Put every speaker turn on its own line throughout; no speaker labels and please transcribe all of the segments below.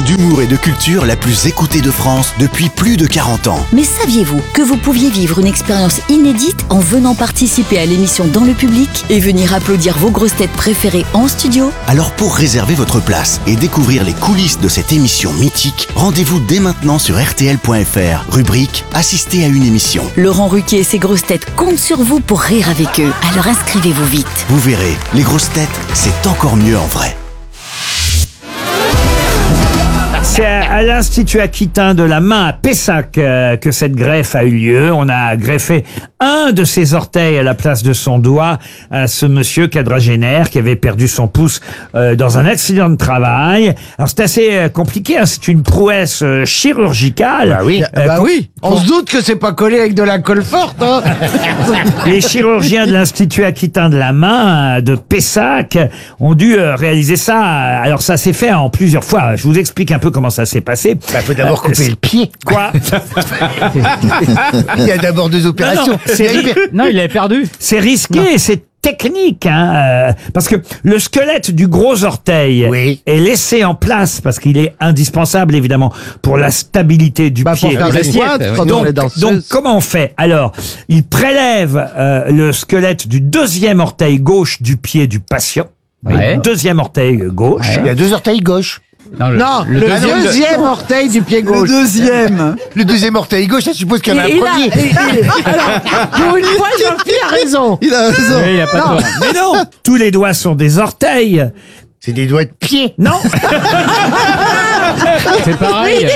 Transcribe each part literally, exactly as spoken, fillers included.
d'humour et de culture la plus écoutée de France depuis plus de quarante ans.
Mais saviez-vous que vous pouviez vivre une expérience inédite en venant participer à l'émission Dans le public et venir applaudir vos grosses têtes préférées en studio?
Alors pour réserver votre place et découvrir les coulisses de cette émission mythique, rendez-vous dès maintenant sur R T L point F R, rubrique Assister à une émission.
Laurent Ruquier et ses grosses têtes comptent sur vous pour rire avec eux. Alors inscrivez-vous vite.
Vous verrez, les grosses têtes, c'est encore mieux en vrai.
C'est à l'Institut Aquitain de la main à Pessac euh, que cette greffe a eu lieu. On a greffé un de ses orteils à la place de son doigt à ce monsieur quadragénaire qui avait perdu son pouce euh, dans un accident de travail. Alors c'est assez euh, compliqué, hein, c'est une prouesse euh, chirurgicale.
Bah oui,
Euh,
bah
com-
oui. On se doute que c'est pas collé avec de la colle forte, hein.
Les chirurgiens de l'Institut Aquitain de la main euh, de Pessac ont dû euh, réaliser ça. Alors ça s'est fait en plusieurs fois. Je vous explique un peu comment ça s'est passé.
Bah, faut d'abord
Euh,
couper
c'est-
le pied.
Quoi?
Il y a d'abord deux opérations.
Non, non, c'est ri-
Non, il avait perdu.
C'est risqué et c'est technique, hein, euh, parce que le squelette du gros orteil
Oui.
est laissé en place parce qu'il est indispensable évidemment pour la stabilité du
Bah, pour
pied.
faire des
L'assiette,
pointes,
oui.
quand on
Donc,
est danseuse.
donc comment on fait? Alors, il prélève euh, le squelette du deuxième orteil gauche du pied du patient.
Ouais.
Deuxième orteil gauche.
Il y a deux orteils gauche.
Non, le,
Non,
le
le
deuxième.
deuxième, orteil du pied gauche.
deuxième.
Le deuxième orteil gauche, ça suppose qu'il y en a un
Il- il
premier.
a- il- il- alors,
Pour une fois, Jean-Pierre a raison.
Il a raison.
Oui, il a pas
Non.
tort.
Mais non, tous les doigts sont des orteils.
C'est des doigts de pied.
Non.
C'est pareil.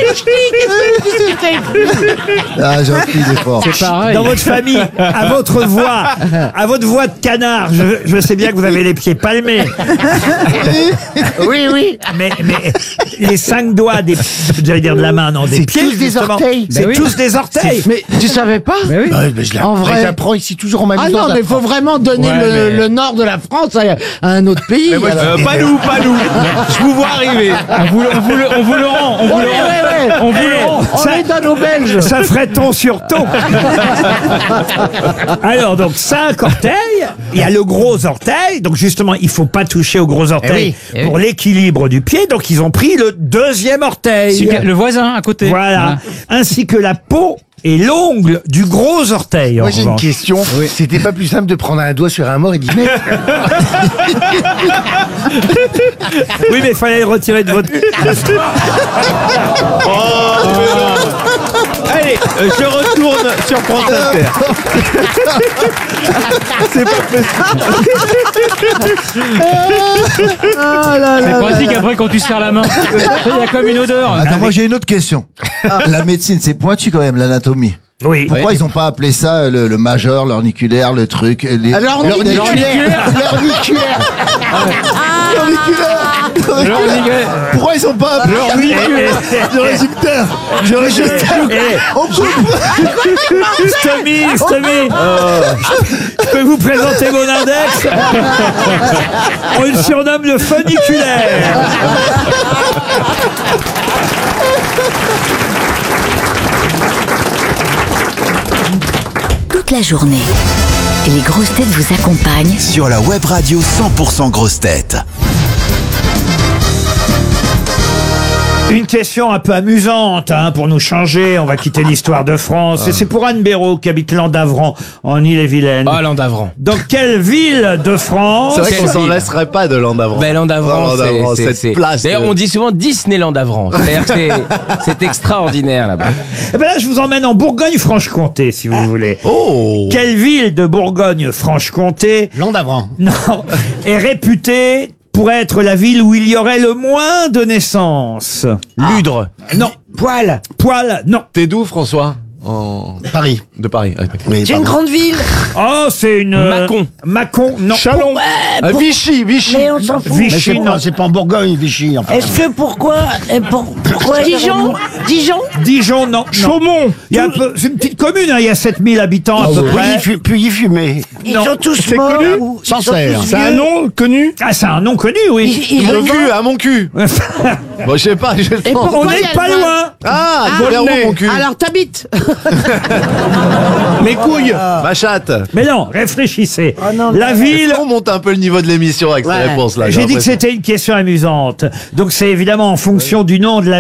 Ah, Jean-Philippe, il est fort.
C'est pareil.
Dans votre famille, à votre voix, à votre voix de canard, je, je sais bien que vous avez les pieds palmés,
Oui, oui.
mais, mais les cinq doigts des, j'allais dire de la main, non, des
C'est
pieds,
tous des
justement,
orteils.
c'est
Ben oui.
tous des orteils.
Mais tu savais pas?
Mais oui.
Ouais, mais je
En vrai.
j'apprends ici toujours en
Ah
m'amusant.
non, mais faut vraiment donner
Ouais,
le,
mais-
le nord de la France à, à un autre pays. alors.
Euh, pas nous, pas nous. Je vous vois arriver.
On vous, le- on vous le, on vous le rend. On vous
Ouais,
le rend.
ouais, ouais.
On vous le rend.
On
Ça-
les donne aux Belges.
Ça ferait ton sur ton. Alors, donc, cinq orteils. Il y a le gros orteil. Donc, justement, il faut pas toucher au gros orteil
Eh oui.
pour l'équilibre du pied. Donc, ils ont pris le deuxième orteil.
Celui- Le voisin à côté.
Voilà. Ainsi que la peau et l'ongle du gros orteil. en
Moi j'ai une
revanche.
question. C'était pas plus simple de prendre un doigt sur un mort et d'y mettre?
Oui, mais il fallait le retirer de votre...
Allez, euh, je retourne sur France Inter. C'est pas
C'est pratique après quand tu serres la main. Il y a comme une odeur.
Attends, moi j'ai une autre question. La médecine, c'est pointu quand même, l'anatomie.
Oui.
Pourquoi ils ont pas appelé ça le, le majeur, l'orniculaire, le truc les...
Alors, l'orniculaire. L'orniculaire.
L'orniculaire. Pourquoi ils ont pas appelé le résultat Le résultat On coupe.
Stomy, Stomy, je peux vous présenter mon index. On le surnomme le funiculaire.
Toute la journée, les grosses têtes vous accompagnent
Sur la web radio cent pour cent grosses têtes.
Une question un peu amusante, hein, pour nous changer. On va quitter l'histoire de France. Et c'est pour Anne Béraud qui habite Landavran, en Île-et-Vilaine.
Ah, Landavran.
Dans quelle ville de France
C'est vrai qu'on
Quelle
s'en
ville
laisserait pas de Landavran.
Ben, Landavran,
Oh, Landavran,
c'est-
cette
c'est-
place.
D'ailleurs,
de-
on dit souvent Disneyland Landavran. C'est-à-dire que c'est- c'est extraordinaire là-bas.
Eh ben là, je vous emmène en Bourgogne-Franche-Comté, si vous voulez.
Oh.
Quelle ville de Bourgogne-Franche-Comté,
Landavran.
non, est réputée pour être la ville où il y aurait le moins de naissances?
Ludre.
Non. Poil. Poil, non.
T'es d'où, François? En...
Paris.
De Paris. Ah,
Mais
C'est une
pardon.
grande ville.
Oh, c'est une... euh,
Macon.
Macon, non.
Chalon. Ah, Vichy, Vichy.
Mais on s'en fout.
Mais c'est
Vichy, non.
pas, c'est pas en Bourgogne, Vichy. Enfin.
Est-ce que pourquoi, euh, pour, pourquoi Dijon, Dijon.
Dijon, non. Chaumont. Il y a un peu, c'est une petite commune, hein, il y a sept mille habitants à peu près.
Puis y fumer.
Ils
Non.
sont tous morts. ou- ils sont
Sancerre.
tous
C'est un
vieux.
nom connu.
Ah, c'est un nom connu, oui.
Ils- ils
Mon
revendent-
cul, à mon cul. Bon, je sais pas. Je...
Et
On
pourquoi il y
n'est
a
pas
le vin
loin.
Ah, vers où, mon cul?
Alors t'habites.
Mes couilles. Ma chatte.
Mais non, réfléchissez.
non,
La
mais-
ville...
On monte un peu le niveau de l'émission avec
Ouais.
ces réponses-là.
J'ai dit que c'était une question amusante. Donc c'est évidemment en fonction du nom de la